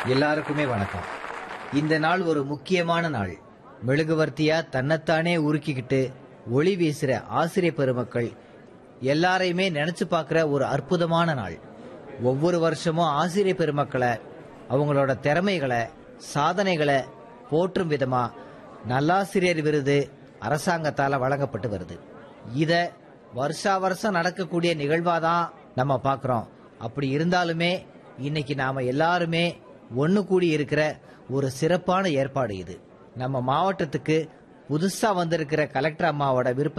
எல்லாருக்குமே வணக்கம். இந்த நாள் ஒரு முக்கியமான நாள். மெழுகுவர்த்தியா தன்னைத்தானே உருக்கிக்கிட்டு ஒளி வீசுற ஆசிரியர் பெருமக்கள் எல்லாரையுமே நினைச்சு பார்க்கிற ஒரு அற்புதமான நாள். ஒவ்வொரு வருஷமும் ஆசிரியர் பெருமக்களை அவங்களோட திறமைகளை சாதனைகளை போற்றும் விதமா நல்லாசிரியர் விருது அரசாங்கத்தால வழங்கப்பட்டு வருது. இத வருஷா வருஷம் நடக்கக்கூடிய நிகழ்வாதான் நம்ம பார்க்கிறோம். அப்படி இருந்தாலுமே இன்னைக்கு நாம எல்லாருமே ஒன்னு கூடி இருக்கிற ஒரு சிறப்பான ஏற்பாடு இது. நம்ம மாவட்டத்துக்கு புதுசா வந்திருக்கிற கலெக்டர் அம்மாவோட விருப்ப